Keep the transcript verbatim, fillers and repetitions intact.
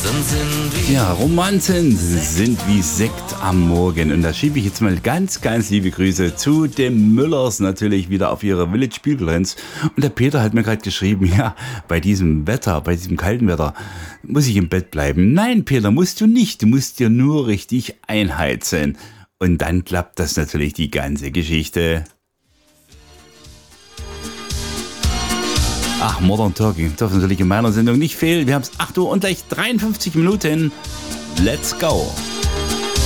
Ja, Romanzen sind wie Sekt am Morgen. Und da schiebe ich jetzt mal ganz, ganz liebe Grüße zu den Müllers natürlich wieder auf ihre Village Spielgrenz. Und der Peter hat mir gerade geschrieben, ja, bei diesem Wetter, bei diesem kalten Wetter, muss ich im Bett bleiben. Nein, Peter, musst du nicht. Du musst dir nur richtig einheizen. Und dann klappt das natürlich die ganze Geschichte. Ach, Modern Talking darf natürlich in meiner Sendung nicht fehlen. Wir haben es acht Uhr und gleich dreiundfünfzig Minuten. Let's go!